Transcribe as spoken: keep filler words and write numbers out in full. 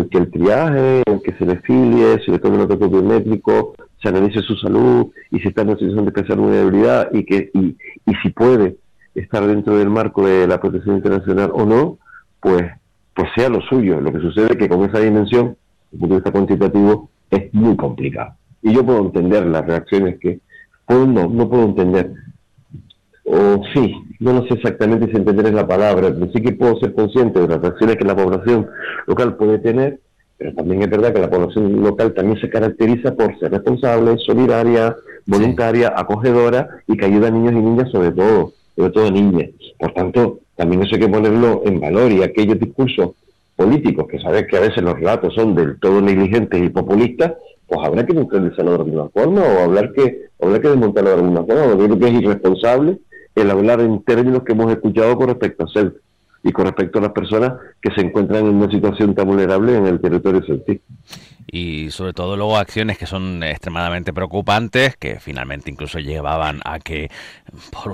el que el triaje, el que se le filie, se le tome los datos biométricos, se analice su salud y si está en una situación de especial vulnerabilidad y que y, y si puede estar dentro del marco de la protección internacional o no, pues pues sea lo suyo. Lo que sucede es que con esa dimensión, desde el punto de vista cuantitativo, es muy complicado. Y yo puedo entender las reacciones que... Puedo, no, no puedo entender. O sí, yo no sé exactamente si entender es la palabra, pero sí que puedo ser consciente de las reacciones que la población local puede tener, pero también es verdad que la población local también se caracteriza por ser responsable, solidaria, Sí. voluntaria, acogedora y que ayuda a niños y niñas sobre todo, sobre todo a niñas. Por tanto, también eso hay que ponerlo en valor y aquellos discursos políticos que sabes que a veces los relatos son del todo negligentes y populistas, pues habrá que neutralizarlo de alguna forma o hablar que, habrá que desmontarlo de alguna forma, porque creo que es irresponsable el hablar en términos que hemos escuchado con respecto a C E L y con respecto a las personas que se encuentran en una situación tan vulnerable en el territorio celtí. Y sobre todo luego acciones que son extremadamente preocupantes, que finalmente incluso llevaban a que, por